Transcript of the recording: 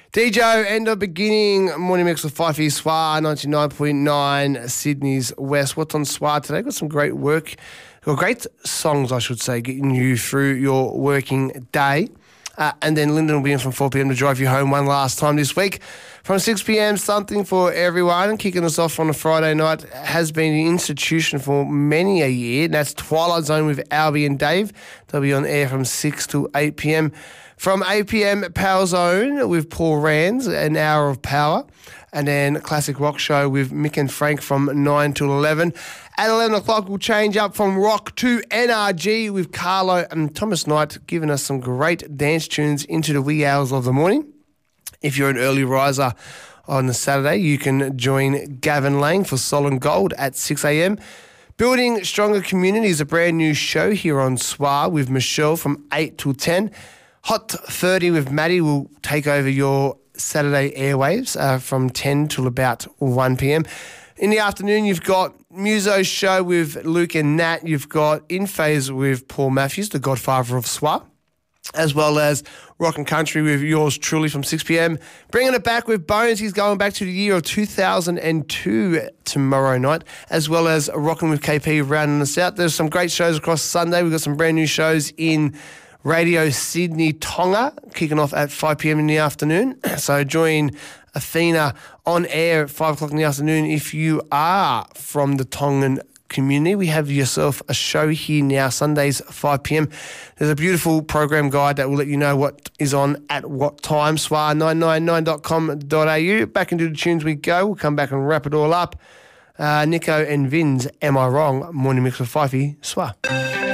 DJ, end of beginning, morning mix with Fifey Swar, 99.9 Sydney's West. What's on Swar today? Got some great work, or great songs, I should say, getting you through your working day. And then Lyndon will be in from 4 p.m. to drive you home one last time this week. From 6 p.m, something for everyone. And kicking us off on a Friday night has been an institution for many a year. And that's Twilight Zone with Albie and Dave. They'll be on air from 6 to 8 p.m. From 8 p.m, Power Zone with Paul Rands, an hour of power. And then Classic Rock Show with Mick and Frank from 9 to 11. At 11 o'clock, we'll change up from rock to NRG with Carlo and Thomas Knight giving us some great dance tunes into the wee hours of the morning. If you're an early riser on a Saturday, you can join Gavin Lang for Solid Gold at 6 a.m. Building Stronger Communities, a brand new show here on SWAR with Michelle from 8 till 10. Hot 30 with Maddie will take over your Saturday airwaves from 10 till about 1 p.m. In the afternoon, you've got Muso's show with Luke and Nat. You've got In Phase with Paul Matthews, the godfather of SWAR, as well as Rock and Country with yours truly from 6 p.m. Bringing it back with Bones. He's going back to the year of 2002 tomorrow night, as well as Rockin' with KP rounding us out. There's some great shows across Sunday. We've got some brand new shows in Radio Sydney Tonga, kicking off at 5 p.m. in the afternoon. So join Athena on air at 5 o'clock in the afternoon if you are from the Tongan community. We have yourself a show here now, Sundays 5 p.m. There's a beautiful program guide that will let you know what is on at what time. swar999.com.au. Back into the tunes we go. We'll come back and wrap it all up. Nico and Vin's Am I Wrong? Morning mix with Fifey Swar.